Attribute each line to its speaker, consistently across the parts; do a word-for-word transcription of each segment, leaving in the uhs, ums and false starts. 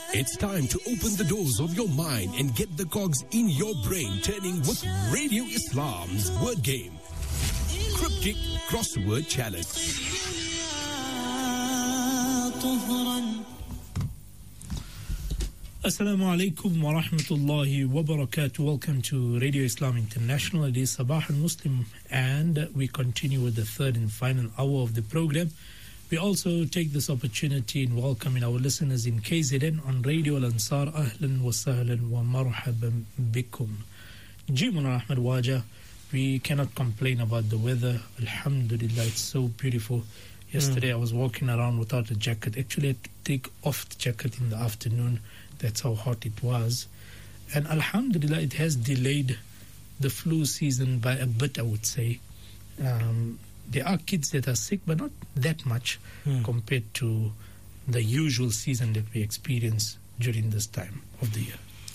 Speaker 1: It's time to open the doors of your mind and get the cogs in your brain turning with Radio Islam's word game. Cryptic Crossword Challenge.
Speaker 2: Assalamu alaikum wa rahmatullahi wa barakatuh. Welcome to Radio Islam International. It is Sabah al-Muslim and we continue with the third and final hour of the program. We also take this opportunity in welcoming our listeners in K Z N on Radio Al-Ansar. Ahlan wa sahlan wa marhaban bikum. Jimuna Ahmed Waja, we cannot complain about the weather. Alhamdulillah, it's so beautiful. Yesterday mm. I was walking around without a jacket. Actually, I had to take off the jacket in the afternoon. That's how hot it was. And Alhamdulillah, it has delayed the flu season by a bit, I would say. Um, there are kids that are sick, but not that much mm. compared to the usual season that we experience during this time of the year.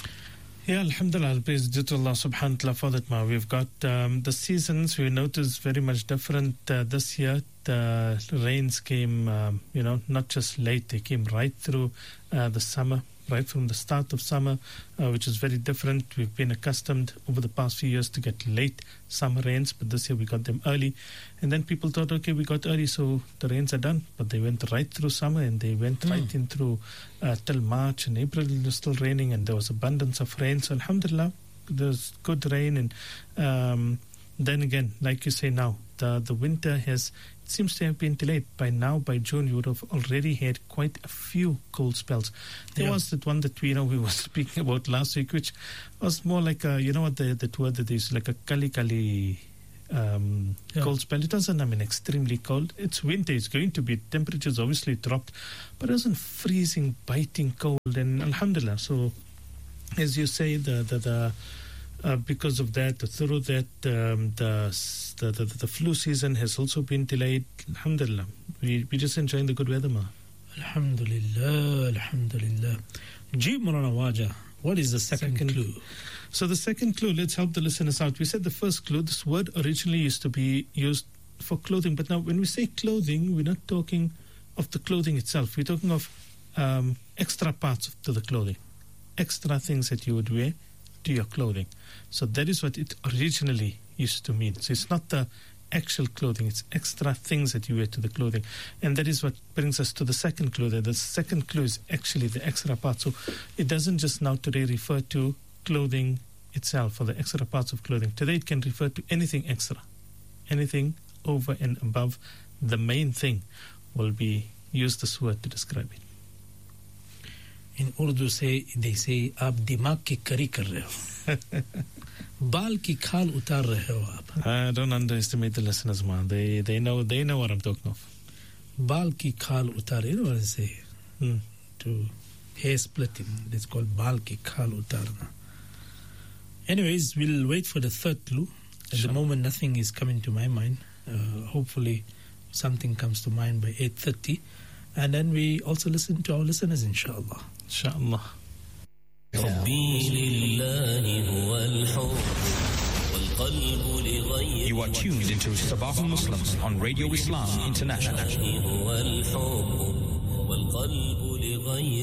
Speaker 3: Yeah, Alhamdulillah, praise due to Allah subhanahu wa ta'ala for that. Ma. We've got um, the seasons we noticed very much different uh, this year. The rains came, um, you know, not just late, they came right through uh, the summer, right from the start of summer, uh, which is very different. We've been accustomed over the past few years to get late summer rains, but this year we got them early. And then people thought, okay, we got early, so the rains are done. But they went right through summer and they went mm. right in through uh, till March and April. It was still raining and there was abundance of rain. So Alhamdulillah, there's good rain. And um, then again, like you say now, the, the winter has... It seems to have been delayed. By now, by June, you would have already had quite a few cold spells. There yeah. was that one that we you know we were speaking about last week, which was more like a, you know what the that word that is like a kali kali um, yeah. cold spell. It doesn't I mean extremely cold. It's winter. It's going to be temperatures obviously dropped, but it wasn't freezing, biting cold. And Alhamdulillah. So, as you say, the the, the Uh, because of that, through that, um, the, the, the the flu season has also been delayed. Alhamdulillah. We, we're just enjoying the good weather, ma.
Speaker 2: Alhamdulillah, Alhamdulillah. Ji Murana Waja, what is the second, second clue?
Speaker 3: So the second clue, let's help the listeners out. We said the first clue, this word originally used to be used for clothing. But now when we say clothing, we're not talking of the clothing itself. We're talking of um, extra parts to the clothing. Extra things that you would wear to your clothing. So that is what it originally used to mean. So it's not the actual clothing, it's extra things that you wear to the clothing. And that is what brings us to the second clue. The second clue is actually the extra part. So it doesn't just now today refer to clothing itself or the extra parts of clothing. Today it can refer to anything extra. Anything over and above the main thing will be used this word to describe it.
Speaker 2: In Urdu say they say आप दिमाग की करी कर रहे हो बाल की खाल उतार रहे हो आप.
Speaker 3: I don't underestimate the listeners, man. They they know they know what I'm talking of.
Speaker 2: बाल की खाल उतार, you know what I say? Hmm. To hair splitting, it's called बाल की खाल उतारना. Anyways, we'll wait for the third clue. At sure. the moment, nothing is coming to my mind. Uh, hopefully, something comes to mind by eight thirty. And then we also listen to our listeners, inshallah.
Speaker 3: Inshallah.
Speaker 4: You are tuned into Sabah al-Muslims on Radio Islam International.